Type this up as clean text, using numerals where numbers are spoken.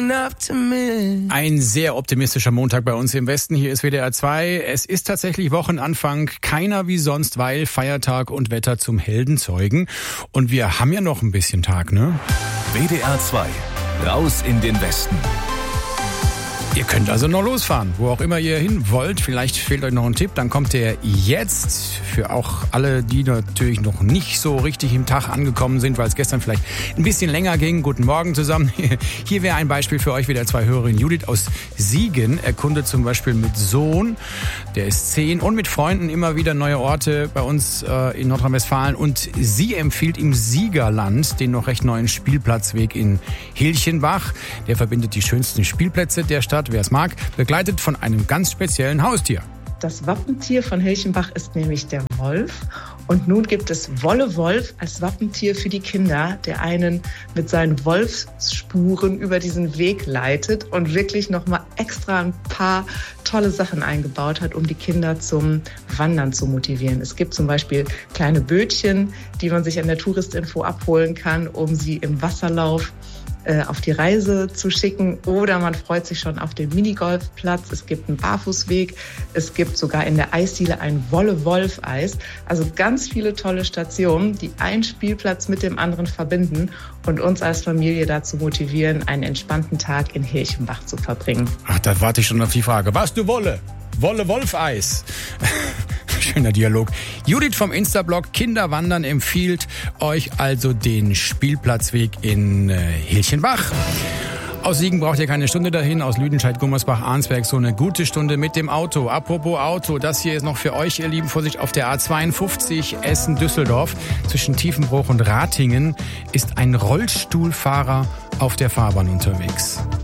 Ein sehr optimistischer Montag bei uns im Westen. Hier ist WDR 2. Es ist tatsächlich Wochenanfang. Keiner wie sonst, weil Feiertag und Wetter zum Helden zeugen. Und wir haben ja noch ein bisschen Tag, ne? WDR 2. Raus in den Westen. Ihr könnt also noch losfahren, wo auch immer ihr hin wollt. Vielleicht fehlt euch noch ein Tipp, dann kommt der jetzt. Für auch alle, die natürlich noch nicht so richtig im Tag angekommen sind, weil es gestern vielleicht ein bisschen länger ging. Guten Morgen zusammen. Hier wäre ein Beispiel für euch, wieder 2 Hörerinnen. Judith aus Siegen erkundet zum Beispiel mit Sohn, der ist 10, und mit Freunden immer wieder neue Orte bei uns in Nordrhein-Westfalen. Und sie empfiehlt im Siegerland den noch recht neuen Spielplatzweg in Hilchenbach. Der verbindet die schönsten Spielplätze der Stadt, wer es mag, begleitet von einem ganz speziellen Haustier. Das Wappentier von Hilchenbach ist nämlich der Wolf. Und nun gibt es Wolle Wolf als Wappentier für die Kinder, der einen mit seinen Wolfsspuren über diesen Weg leitet und wirklich nochmal extra ein paar tolle Sachen eingebaut hat, um die Kinder zum Wandern zu motivieren. Es gibt zum Beispiel kleine Bötchen, die man sich an der Touristinfo abholen kann, um sie im Wasserlauf auf die Reise zu schicken, oder man freut sich schon auf den Minigolfplatz. Es gibt einen Barfußweg, es gibt sogar in der Eisdiele ein Wolle-Wolf-Eis. Also ganz viele tolle Stationen, die einen Spielplatz mit dem anderen verbinden und uns als Familie dazu motivieren, einen entspannten Tag in Hilchenbach zu verbringen. Ach, da warte ich schon auf die Frage. Was du Wolle? Wolle-Wolf-Eis. Schöner Dialog. Judith vom Instablog Kinderwandern empfiehlt euch also den Spielplatzweg in Hilchenbach. Aus Siegen braucht ihr keine Stunde dahin, aus Lüdenscheid, Gummersbach, Arnsberg so eine gute Stunde mit dem Auto. Apropos Auto, das hier ist noch für euch, ihr Lieben. Vorsicht, auf der A52 Essen-Düsseldorf zwischen Tiefenbruch und Ratingen ist ein Rollstuhlfahrer auf der Fahrbahn unterwegs.